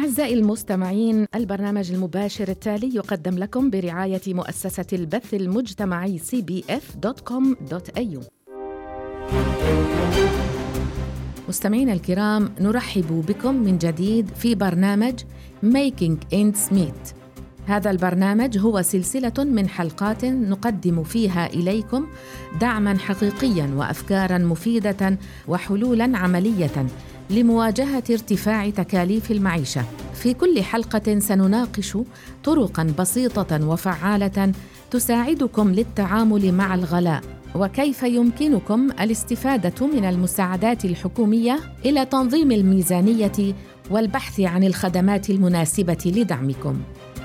أعزائي المستمعين، البرنامج المباشر التالي يقدم لكم برعاية مؤسسة البث المجتمعي cbf.com.au. مستمعينا الكرام، نرحب بكم من جديد في برنامج Making Ends Meet. هذا البرنامج هو سلسلة من حلقات نقدم فيها إليكم دعماً حقيقياً وأفكاراً مفيدة وحلولاً عملية لمواجهة ارتفاع تكاليف المعيشة. في كل حلقة سنناقش طرقاً بسيطة وفعالة تساعدكم للتعامل مع الغلاء، وكيف يمكنكم الاستفادة من المساعدات الحكومية إلى تنظيم الميزانية والبحث عن الخدمات المناسبة لدعمكم.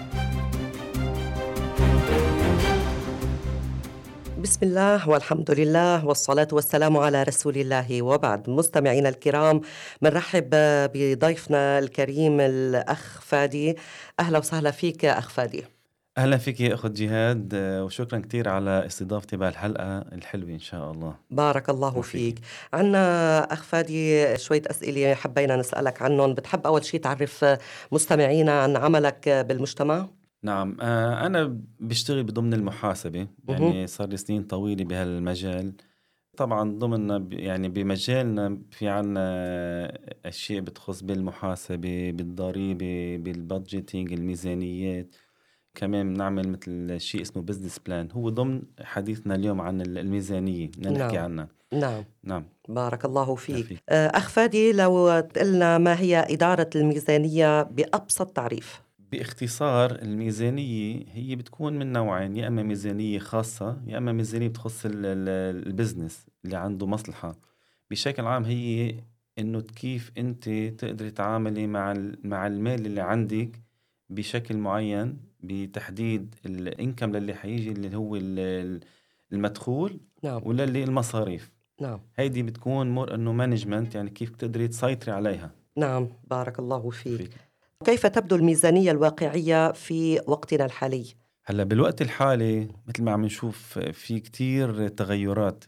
بسم الله والحمد لله والصلاة والسلام على رسول الله، وبعد. مستمعينا الكرام، بنرحب بضيفنا الكريم الأخ فادي. أهلا وسهلا فيك أخ فادي. أهلا فيك يا أخو جهاد، وشكرا كتير على استضافتي بهالحلقة الحلوة إن شاء الله. بارك الله فيك. عنا أخ فادي شوية أسئلة حبينا نسألك عنهم. بتحب أول شيء تعرف مستمعينا عن عملك بالمجتمع؟ نعم، أنا بشتغل بضمن المحاسبة، يعني صار لي سنين طويلة بهالمجال. طبعا ضمن يعني بمجالنا في عنا أشياء بتخص بالمحاسبة، بالضريبة، بالبادجيتينج، الميزانيات. كمان بنعمل مثل شيء اسمه بزنس بلان، هو ضمن حديثنا اليوم عن الميزانية بدنا نحكي عنها. نعم. بارك الله فيك. أخ فادي، لو تقلنا ما هي إدارة الميزانية بأبسط تعريف؟ باختصار، الميزانية هي بتكون من نوعين، يا أما ميزانية خاصة يا أما ميزانية بتخص البزنس اللي عنده مصلحة. بشكل عام هي إنه كيف أنت تقدر تتعاملي مع المال اللي عندك بشكل معين، بتحديد الانكم للي حيجي اللي هو المدخول. نعم. ولا اللي المصاريف. نعم. هيدي بتكون مور إنه مانجمنت، يعني كيف تقدري تسيطري عليها. نعم، بارك الله فيك. كيف تبدو الميزانية الواقعية في وقتنا الحالي؟ هلا بالوقت الحالي مثل ما عم نشوف في كتير تغيرات.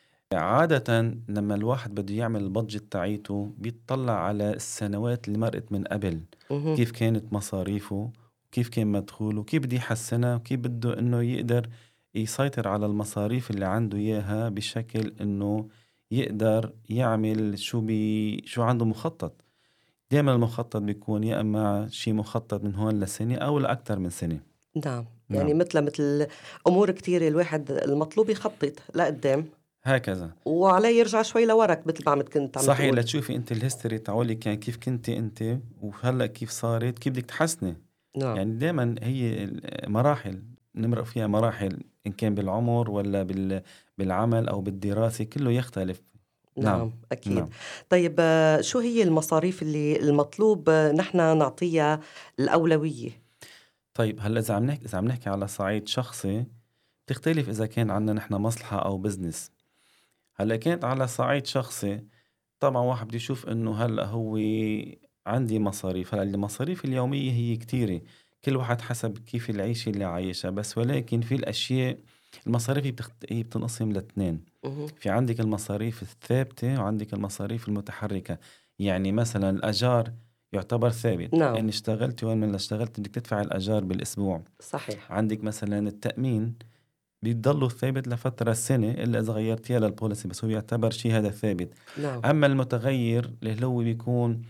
عادة لما الواحد بده يعمل البادجت تاعيته بيطلع على السنوات اللي مرقت من قبل، كيف كانت مصاريفه، كيف كان مدخوله، كيف بده يحسنها، وكيف بده انه يقدر يسيطر على المصاريف اللي عنده اياها بشكل انه يقدر يعمل شو عنده مخطط. دائما المخطط بيكون يا اما شيء مخطط من هون لسنة او لأكثر من سنة. نعم. يعني مثل أمور كتير الواحد المطلوب يخطط لقدام هكذا، وعليه يرجع شوي لورك مثل ما كنت عم صحيح تقول. لتشوفي انت الهيستوري تعولك، يعني كيف كنت انت وهلا كيف صارت، كيف بدك تحسني. نعم. يعني دائما هي مراحل نمرق فيها، مراحل ان كان بالعمر ولا بالعمل او بالدراسة كله يختلف. نعم. أكيد. نعم. طيب، شو هي المصاريف اللي المطلوب نحن نعطيها الأولوية؟ طيب هلا إذا عم نحكي على صعيد شخصي تختلف إذا كان عنا نحن مصلحة أو بزنس. هلا كانت على صعيد شخصي طبعا واحد بده يشوف إنه هلا هو عندي مصاريف. هلا المصاريف اليومية هي كتيرة، كل واحد حسب كيف العيشة اللي عايشها، بس ولكن في الأشياء المصاريف هي بتنقسم لاتنين. في عندك المصاريف الثابتة وعندك المصاريف المتحركة. يعني مثلا الأجار يعتبر ثابت. نعم. إن اشتغلت وين من اشتغلت بدك تدفع الأجار بالأسبوع. صحيح. عندك مثلا التأمين بيضلوا ثابت لفترة سنة إلا إذا غيرتيها للبوليسي، بس هو يعتبر شيء هذا ثابت. نعم. أما المتغير اللي هو بيكون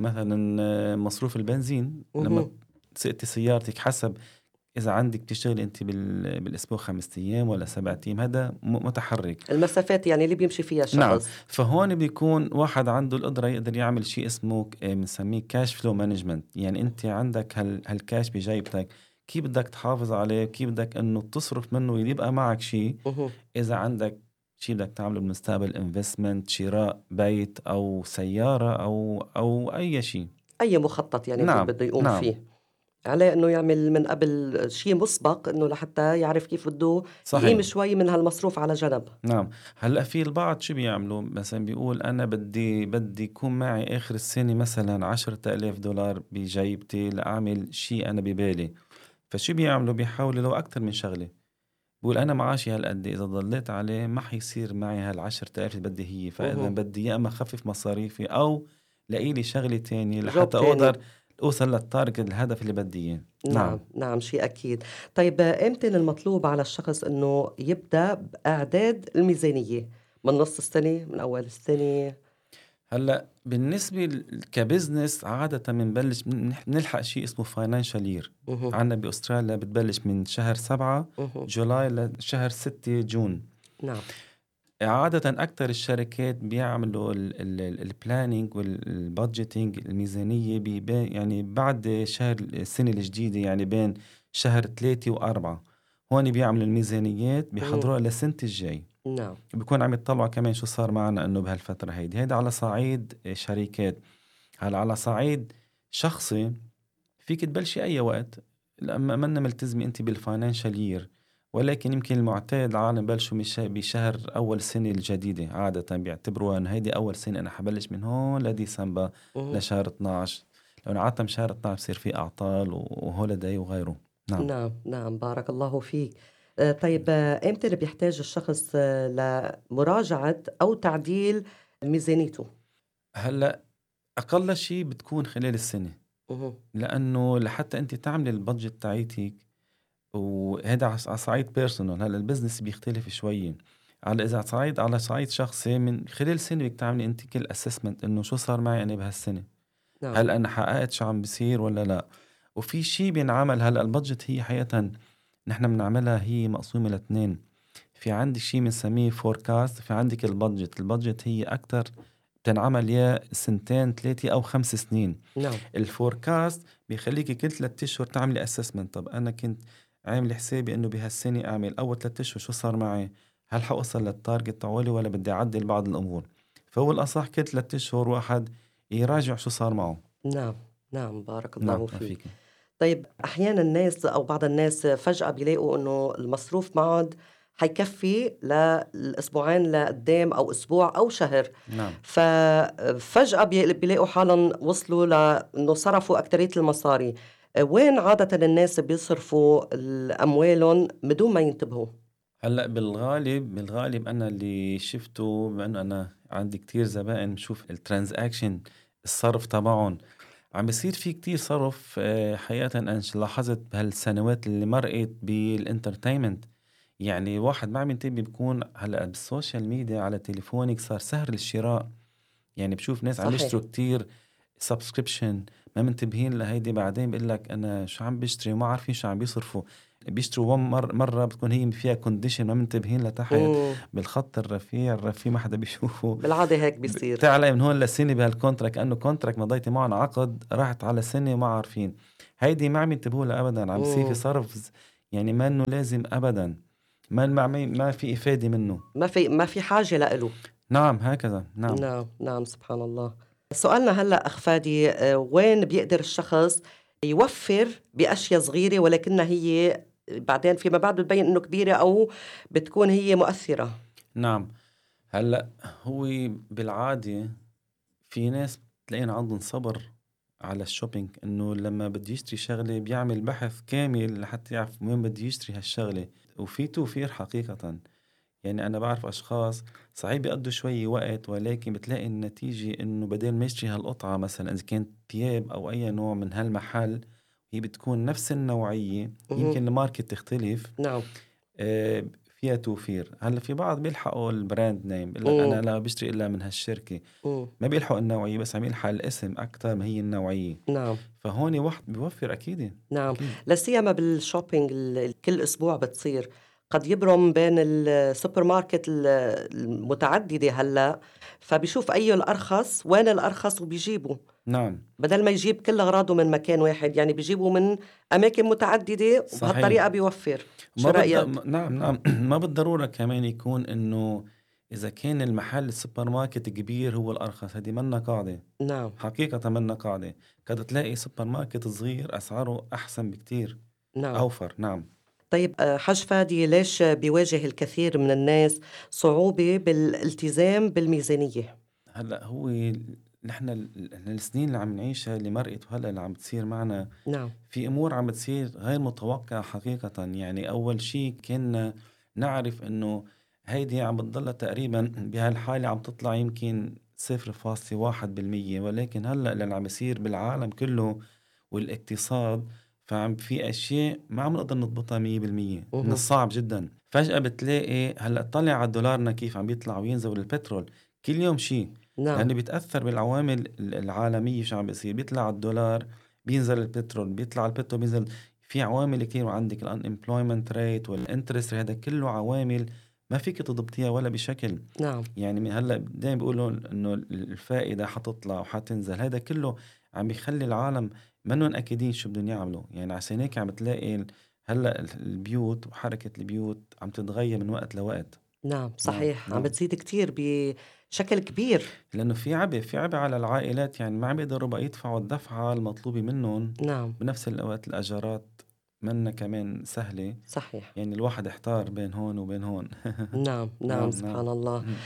مثلا مصروف البنزين، لما سقتي سيارتك حسب إذا عندك تشتغل أنت بالأسبوع 5 أيام ولا 7 أيام، هذا متحرك. المسافات يعني اللي بيمشي فيها الشخص. نعم. فهون بيكون واحد عنده القدرة يقدر يعمل شيء اسمه بنسميه كاش فلو مانجمنت. يعني أنت عندك هالكاش بجيبتك، كيف بدك تحافظ عليه، كيف بدك انه تصرف منه يبقى معك شيء. اذا عندك شيء بدك تعمله بالمستقبل، انفستمنت، شراء بيت او سيارة او اي شيء، اي مخطط يعني. نعم. بده يقوم نعم. فيه، عليه انه يعمل من قبل شيء مسبق، انه لحتى يعرف كيف بده يقيم شوي من هالمصروف على جنب. نعم. هلا في البعض شو بيعملوا، مثلا بيقول انا بدي يكون معي اخر السنة مثلا 10,000 دولار بجيبتي لاعمل شيء انا ببالي. فشو بيعملوا، بيحاولوا لو اكتر من شغلة. بقول أنا معاشي هالقد، إذا ضليت عليه ما حيصير معي هال10,000 اللي بدي هي. فإذا بدي يا أما خفف مصاريفي أو لقيلي شغلة تانية لحتى أوصل للتارجت الهدف اللي بدي إياه. نعم نعم شيء أكيد. طيب إمتى المطلوب على الشخص إنه يبدأ بإعداد الميزانية؟ من نص السنة، من أول السنة؟ هلا بالنسبة كبزنس عادة بنبلش نلحق شيء اسمه فاينانشال يير. مه. عندنا بأستراليا بتبلش من شهر 7 مه. جولاي لشهر 6 جون. نعم عادة أكتر الشركات بيعملوا البلانينج والبادجيتنج الميزانية يعني بعد شهر السنة الجديدة، يعني بين شهر 3 و4 هون بيعملوا الميزانيات مه. بيحضروها لسنة الجاي. نعم بيكون عم يطلعوا كمان شو صار معنا انه بهالفترة هيدا على صعيد شركات. هلا على صعيد شخصي فيك تبلشي اي وقت، لما منا ملتزمي انت بالفاينانشال يير، ولكن يمكن المعتاد العالم بلشوا بشهر اول سنة الجديدة. عادة بيعتبروا انه هيدي اول سنة انا حبلش من هون لديسمبر مه. لشهر 12، لو عادة شهر 12 بصير في اعطال وهوليداي وغيره. نعم. نعم نعم بارك الله فيك. طيب إمتى اللي بيحتاج الشخص لمراجعة أو تعديل ميزانيته؟ هلا اقل شيء بتكون خلال السنة، مه. لانه لحتى انت تعملي البادجت تاعيتك، وهذا على صعيد بيرسونال. هلا البزنس بيختلف شوي، على اذا على صعيد شخصي من خلال سنه بدك تعملي انت كل اسسمنت انه شو صار معي انا بهالسنه، نعم هل انا حققت شو عم بيصير ولا لا. وفي شيء بينعمل. هلا البادجت هي حقيقه نحن بنعملها، هي مقسومه لاثنين. في عندك شيء بنسميه فوركاست، في عندك البادجت هي اكثر بتنعمل يا 2 3 أو 5 سنين. نعم الفوركاست بيخليكي كل 3 أشهر تعملي اسسمنت. طب أنا كنت عامل حسابي إنه بهالسنة أعمل أول 3 أشهر شو صار معي، هل حوصل للتارجت تاعولي ولا بدي أعدل بعض الأمور. فهو الأصح كل 3 أشهر واحد يراجع شو صار معه. نعم نعم بارك نعم الله ما فيك. فيك. طيب أحيانا الناس أو بعض الناس فجأة بيلاقوا إنه المصروف ما عاد حيكفي للأسبوعين لقدام أو أسبوع أو شهر، نعم ففجأة بيلاقوا حالا وصلوا لأنه صرفوا أكترية المصاري. وين عادة الناس بيصرفوا أموالهم بدون ما ينتبهوا؟ هلا بالغالب انا اللي شفته، بانه انا عندي كتير زبائن بشوف الترانزاكشن الصرف تبعهم عم بيصير في كتير صرف. حقيقة أنا لاحظت بهالسنوات اللي مرقت بالانترتينمنت. يعني واحد ما عم ينتبه، بيكون هلا بالسوشيال ميديا على تليفونك صار سهل الشراء. يعني بشوف ناس عم صحيح يشتروا كتير سبسكريبشن، ما منتبهين لهيدي، بعدين بيقول لك انا شو عم بشتري وما عارفين شو عم بيصرفوا. بيشتروا مرة بتكون هي فيها كونديشن، ما منتبهين لتحت مم. بالخط الرفيع ما حدا بيشوفه. بالعادة هيك بيصير. تعالى من هون لسنة بهالكونتراكت، كأنه كونتراكت مضيتي معنا عقد راحت على سنة وما عارفين. هيدي ما عم ينتبهوا لها أبدا. عم بصير في مم. صرف يعني ما إنه لازم أبدا، ما في إفادة منه. ما في حاجة لإله. نعم هكذا. نعم نعم نعم سبحان الله. سؤالنا هلأ أخ فادي، وين بيقدر الشخص يوفر بأشياء صغيرة ولكنها هي بعدين فيما بعد بتبين إنه كبيرة أو بتكون هي مؤثرة؟ نعم. هلا هو بالعادة في ناس بتلاقين عندهم صبر على الشوبينج، انه لما بده يشتري شغلة بيعمل بحث كامل لحتى يعرف وين بده يشتري هالشغلة، وفي توفير حقيقة. يعني أنا بعرف أشخاص صحيح بيقضوا شوي وقت، ولكن بتلاقي النتيجة إنه بدل ما يشتري هالقطعة مثلا إذا كانت ثياب أو أي نوع من هالمحل، هي بتكون نفس النوعية، مهم. يمكن الماركت تختلف، نعم فيها توفير. هلا في بعض بيلحقوا البراند نيم، بيقول لك مم. أنا لا بشتري إلا من هالشركة، مم. ما بيلحقوا النوعية، بس عم يلحق الاسم أكتر ما هي النوعية. نعم فهون واحد بيوفر أكيد. نعم. أكيد. لا سيما بالشوبينج كل أسبوع بتصير، قد يبرم بين السوبر ماركت المتعددة هلأ، فبيشوف أيه الأرخص، وين الأرخص وبيجيبه، نعم بدل ما يجيب كل أغراضه من مكان واحد، يعني بيجيبوا من أماكن متعددة صحيح. وبهالطريقة بيوفر. شو ما رأيك؟ نعم نعم ما بالضرورة كمان يكون إنه إذا كان المحل السوبر ماركت كبير هو الأرخص، هذه منا قاعدة. نعم حقيقة منا قاعدة. قد تلاقي سوبر ماركت صغير أسعاره أحسن بكتير، نعم. أوفر. نعم. طيب حاج فادي، ليش بيواجه الكثير من الناس صعوبة بالالتزام بالميزانية؟ هلأ هو نحن السنين اللي عم نعيشها اللي مرقت وهلأ اللي عم بتصير معنا، نعم في أمور عم بتصير غير متوقعة حقيقة. يعني أول شيء كنا نعرف إنه هيدي عم بتضلها تقريبا بهالحالة عم تطلع يمكن 0.1%، ولكن هلأ اللي عم بيصير بالعالم كله والاقتصاد، فعم في أشياء ما عم نقدر نضبطها 100%. من مهم. الصعب جدا. فجأة بتلاقي هلأ طلع على دولارنا كيف عم بيطلع وينزل، البترول كل يوم شيء، نعم لأنه بيتأثر بالعوامل العالمية. شو عم بيصير؟ بيطلع على الدولار بينزل البترول، بيطلع على البترول بينزل. في عوامل كتير، وعندك الانemployment rate والانترست، هذا كله عوامل ما فيك تضبطيها ولا بشكل. نعم يعني من هلا دايما بيقولوا انه الفائده حتطلع وحتنزل، هذا كله عم بيخلي العالم منهم اكيدين شو بدهم يعملوا. يعني عشان هيك عم تلاقي هلا البيوت وحركه البيوت عم تتغير من وقت لوقت. نعم نعم صحيح، عم نعم. بتزيد كتير بشكل كبير. لانه في عبء على العائلات، يعني ما عم بيقدروا بقى يدفعوا الدفعه المطلوبه منهم. نعم بنفس الوقت الاجارات منا كمان سهله، صحيح. يعني الواحد احتار بين هون وبين هون. نعم نعم نعم نعم. سبحان الله. مهم.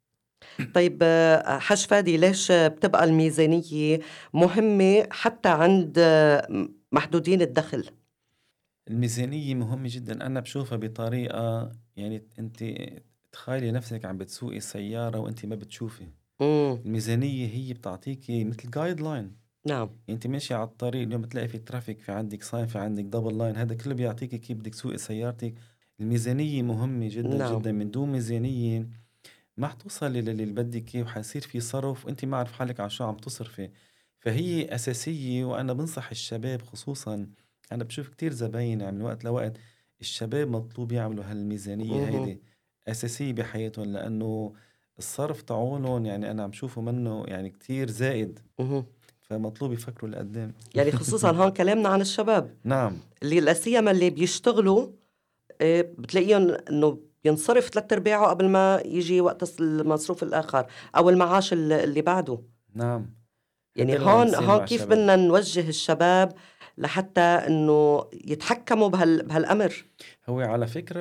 طيب حاج فادي، ليش بتبقى الميزانية مهمة حتى عند محدودين الدخل؟ الميزانية مهمة جدا. أنا بشوفها بطريقة، يعني أنت تخيلي نفسك عم بتسوقي سيارة وأنت ما بتشوفي. مم. الميزانية هي بتعطيكي مثل جايد لاين. نعم أنت ماشي على الطريق اليوم بتلاقي في ترافيك، في عندك ساين، في عندك دبل لاين، هذا كله بيعطيكي كيف بدك تسوقي سيارتك. الميزانية مهمة جدا نعم جدا. من دون ميزانية ما حتوصلي للي بدك إياه، وحيصير في صرف وأنت ما عارف حالك على شو عم تصرفي. فهي أساسية. وأنا بنصح الشباب خصوصا، أنا بشوف كتير زباين يعني من وقت لوقت الشباب مطلوب يعملوا هالميزانية مهم. هيدي أساسية بحياتهم، لأنه الصرف تعولن يعني أنا عم شوفه منه يعني كتير زائد. مهم. فمطلوب يفكروا لقدام. يعني خصوصا هون كلامنا عن الشباب، نعم اللي لا سيما اللي بيشتغلوا، بتلاقيهم انه بينصرف 3/4 قبل ما يجي وقت المصروف الاخر او المعاش اللي بعده. نعم. يعني هذا اللي عم بيصير هون مع كيف الشباب. بدنا نوجه الشباب لحتى انه يتحكموا بهالامر؟ هو على فكرة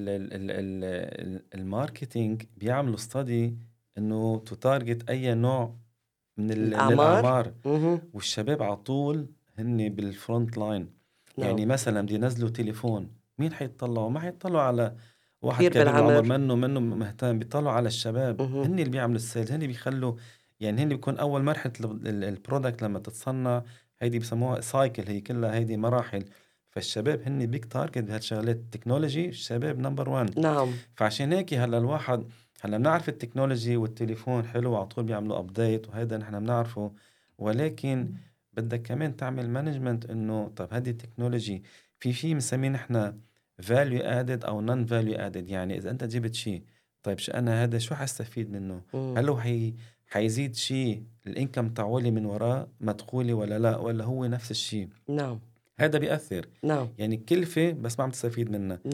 الماركتينج بيعملوا ستادي انه تارجت اي نوع من الاعمار. الاعمار. مهم. والشباب على طول هن بالفرونت لاين. نعم يعني مثلا بدي ينزلوا تليفون، مين حيطلعوا؟ ما حيطلعوا على واحد كبير كبير بالعمر بالعمر. منه مهتم. بيطلعوا على الشباب، مهم. هن اللي بيعملوا السيلز، هن بيخلوا. يعني هن بيكون اول مرحلة البرودكت لما تتصنع، هيدي بسموها سايكل، هي كلها هيدي مراحل. فالشباب هن بيك تارجت بهالشغلات. التكنولوجي الشباب نمبر 1. نعم فعشان هيك هلا الواحد، هلا بنعرف التكنولوجي والتليفون حلو على طول بيعملوا ابديت، وهذا نحن بنعرفه. ولكن بدك كمان تعمل مانجمنت، انه طب هذه التكنولوجي في شيء بنسميه نحن فاليو ادد او نون فاليو ادد. يعني اذا انت جبت شيء، طيب شو انا هذا شو حستفيد منه؟ مم. هل هو حيزيد شيء الانكم تاعولي من وراه مدخولي ولا لا، ولا هو نفس الشيء؟ نعم هذا بيأثر. نعم يعني كلفة بس ما عم تستفيد منها.